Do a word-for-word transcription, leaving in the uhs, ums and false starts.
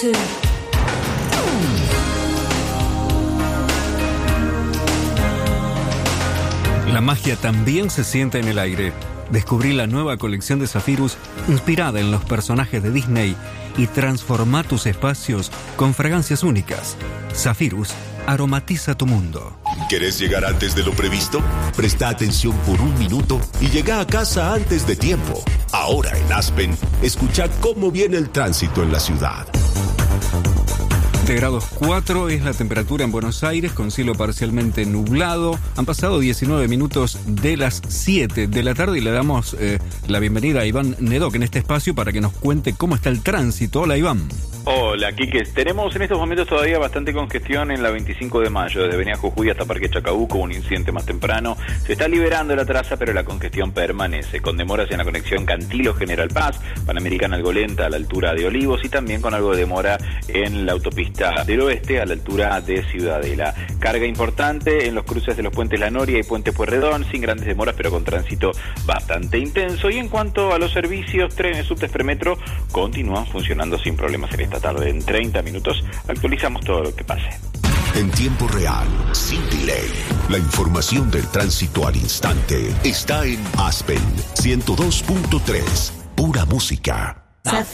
two. La magia también se siente en el aire. Descubrí la nueva colección de Zephyrus inspirada en los personajes de Disney y transforma tus espacios con fragancias únicas. Zephyrus aromatiza tu mundo. ¿Querés llegar antes de lo previsto? Presta atención por un minuto y llega a casa antes de tiempo. Ahora en Aspen, escucha cómo viene el tránsito en la ciudad. veinte grados cuatro es la temperatura en Buenos Aires, con cielo parcialmente nublado. Han pasado diecinueve minutos de las siete de la tarde y le damos eh, la bienvenida a Iván Nedoc en este espacio para que nos cuente cómo está el tránsito. Hola, Iván. Hola, Quique. Tenemos en estos momentos todavía bastante congestión en la veinticinco de mayo, desde Avenida Jujuy hasta Parque Chacabuco, un incidente más temprano. Se está liberando la traza, pero la congestión permanece, con demoras en la conexión Cantilo-General Paz, Panamericana-Algo Lenta a la altura de Olivos y también con algo de demora en la autopista del Oeste a la altura de Ciudadela. Carga importante en los cruces de los puentes La Noria y Puente Pueyrredón, sin grandes demoras, pero con tránsito bastante intenso. Y en cuanto a los servicios, trenes, subtes, premetro, continúan funcionando sin problemas en esta tarde. En treinta minutos actualizamos todo lo que pase. En tiempo real, sin delay, la información del tránsito al instante está en Aspen ciento dos punto tres, pura música.